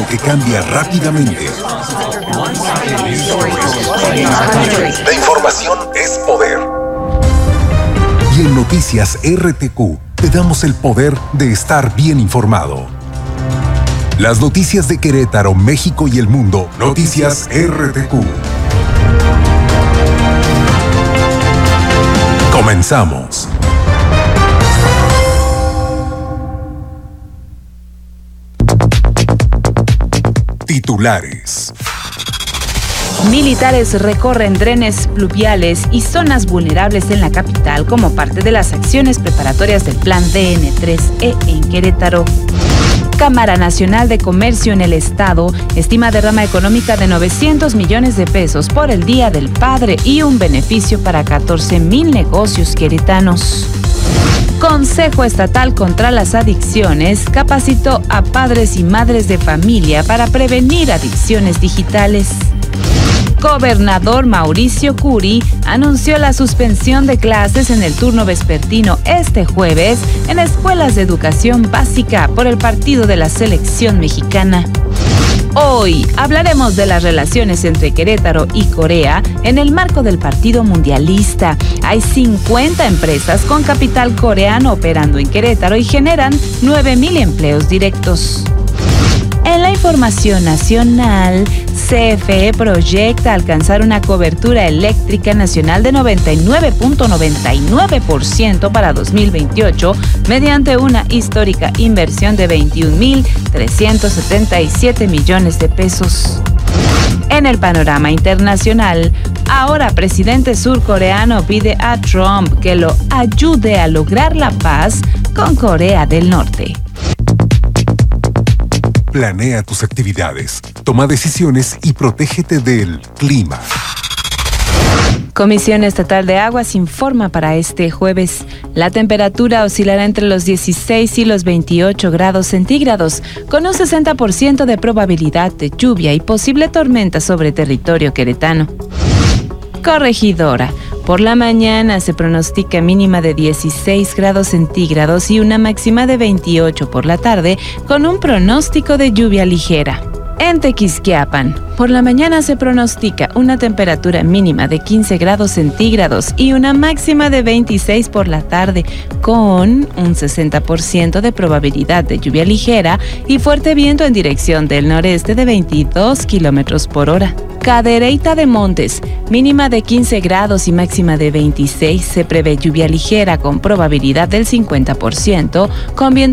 que cambia rápidamente. La información es poder. Y en Noticias RTQ te damos el poder de estar bien informado. Las noticias de Querétaro, México y el mundo. Noticias RTQ. Comenzamos. Titulares. Militares recorren drenes pluviales y zonas vulnerables en la capital como parte de las acciones preparatorias del Plan DN3E en Querétaro. Cámara Nacional de Comercio en el Estado estima derrama económica de 900 millones de pesos por el Día del Padre y un beneficio para 14,000 negocios queretanos. Consejo Estatal contra las Adicciones capacitó a padres y madres de familia para prevenir adicciones digitales. Gobernador Mauricio Curi anunció la suspensión de clases en el turno vespertino este jueves en escuelas de educación básica por el partido de la selección mexicana. Hoy hablaremos de las relaciones entre Querétaro y Corea en el marco del Partido Mundialista. Hay 50 empresas con capital coreano operando en Querétaro y generan 9,000 empleos directos. En la información nacional, CFE proyecta alcanzar una cobertura eléctrica nacional de 99.99% para 2028 mediante una histórica inversión de 21,377 millones de pesos. En el panorama internacional, ahora presidente surcoreano pide a Trump que lo ayude a lograr la paz con Corea del Norte. Planea tus actividades, toma decisiones y protégete del clima. Comisión Estatal de Aguas informa para este jueves. La temperatura oscilará entre los 16 y los 28 grados centígrados, con un 60% de probabilidad de lluvia y posible tormenta sobre territorio queretano. Corregidora. Por la mañana se pronostica mínima de 16 grados centígrados y una máxima de 28 por la tarde, con un pronóstico de lluvia ligera. En Tequisquiapan, por la mañana se pronostica una temperatura mínima de 15 grados centígrados y una máxima de 26 por la tarde, con un 60% de probabilidad de lluvia ligera y fuerte viento en dirección del noreste de 22 kilómetros por hora. Cadereyta de Montes, mínima de 15 grados y máxima de 26, se prevé lluvia ligera con probabilidad del 50%, con viento